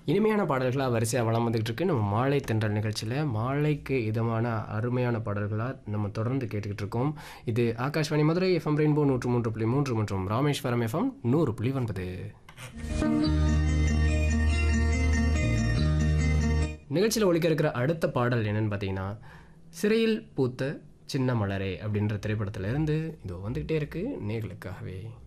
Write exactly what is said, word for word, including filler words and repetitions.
இனிமையான பாடல்களா வரிசையா வலம் வந்துகிட்டு இருக்கு. நம்ம மாலை தென்றல் நிகழ்ச்சியில மாலைக்கு இதமான அருமையான பாடல்களா நம்ம தொடர்ந்து கேட்டுக்கிட்டு இருக்கோம். இது ஆகாஷ்வாணி மதுரை எஃப்எம் ரெயின்போ நூற்று மூன்று புள்ளி மூன்று மற்றும் ராமேஸ்வரம் எஃப்எம் நூறு புள்ளி ஒன்பது. நிகழ்ச்சியில் ஒலிக்க இருக்கிற அடுத்த பாடல் என்னன்னு பார்த்தீங்கன்னா, சிறையில் பூத்த சின்ன மலரே அப்படின்ற திரைப்படத்துல இருந்து இதோ வந்துகிட்டே இருக்கு நேர்களுக்காகவே.